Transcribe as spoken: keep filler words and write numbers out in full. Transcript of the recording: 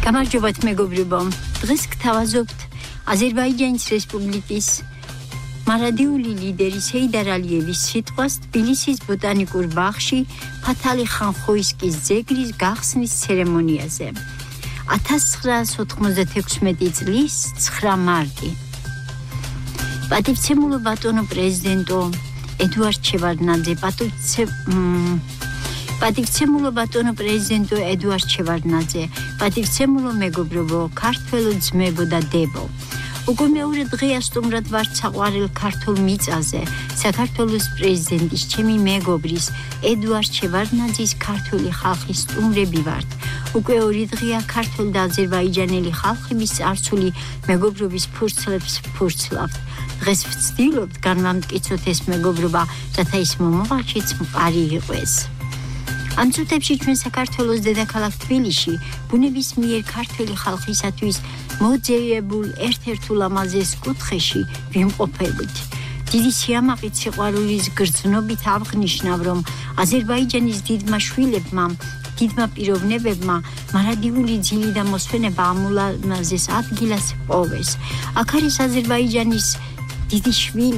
გამარჯობათ მეგობრებო. დღეს გთავაზობთ აზერბაიჯანის რესპუბლიკის მარადიული ლიდერის ჰეიდარ ალიევის სიტყვას თბილისის ბოტანიკურ ბაღში ფათალი ხანხოისკის ძეგლის გახსნის ცერემონიაზე. ათას ცხრაას ოთხმოცდათექვსმეტი წლის ცხრა მარტი. პატივცემულო ბატონო პრეზიდენტო ედუარდ შევარდნაძე, პატივცემულო ბატონო პრეზიდენტო ედუარდ შევარდნაძე, პატივცემულო მეგობრებო, ქართველო ძმებო და დებო. უკვე მეორე დღეა სტუმრად ვართ საყვარელ ქართულ მიწაზე, საქართველოს პრეზიდენტის, ჩემი მეგობრის, ედუარდ შევარდნაძის ქართული ხალხის სტუმრები ვართ. უკვე ორი დღეა ქართულ და აზერბაიჯანელი ხალხების წარსული მეგობრობის ფურცლებს ფურცლავთ. დღეს ვცდილობთ განვამტკიცოთ ეს მეგობრობა, რათა ის მომავალშიც მყარი იყოს. ამ წუთებში ჩვენ საქართველოს დედაქალაქ თბილისში ბუნების მიერ ქართველი ხალხისათვის მოძიებულ ერთ-ერთ ულამაზეს კუთხეში ვიმყოფებით. დიდი სიამაყით სიყვარულის გრძნობით აღნიშნავ, რომ აზერბაიჯანის დიდმა შვილებმა, დიდმა პიროვნებებმა მარადიული ძილი და მოსვენება ამ ულამაზეს ადგილას პოვეს. აქ არის აზერბაიჯანის დიდი შვილი